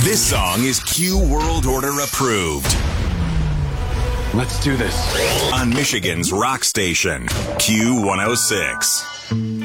This song is Q World Order approved. Let's do this. On Michigan's rock station, Q106.